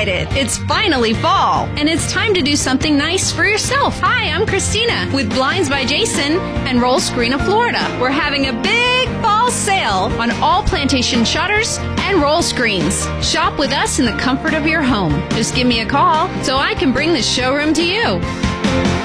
excited. It's finally fall, and it's time to do something nice for yourself. Hi, I'm Christina with Blinds by Jason and Roll Screen of Florida. We're having a big fall sale on all plantation shutters and roll screens. Shop with us in the comfort of your home. Just give me a call so I can bring the showroom to you.